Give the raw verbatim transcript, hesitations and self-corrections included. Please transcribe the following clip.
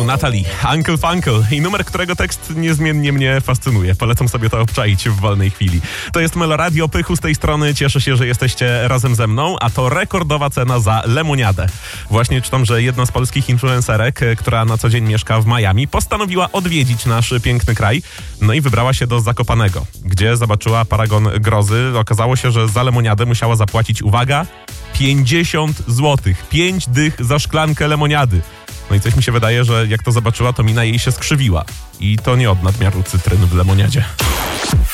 Natalie, Uncle Funkle i numer, którego tekst niezmiennie mnie fascynuje. Polecam sobie to obczaić w wolnej chwili. To jest Meloradio, Pychu z tej strony. Cieszę się, że jesteście razem ze mną, a to rekordowa cena za lemoniadę. Właśnie czytam, że jedna z polskich influencerek, która na co dzień mieszka w Miami, postanowiła odwiedzić nasz piękny kraj, no i wybrała się do Zakopanego, gdzie zobaczyła paragon grozy. Okazało się, że za lemoniadę musiała zapłacić, uwaga, pięćdziesiąt złotych. Pięć dych za szklankę lemoniady. No i coś mi się wydaje, że jak to zobaczyła, to mina jej się skrzywiła. I to nie od nadmiaru cytryn w lemoniadzie.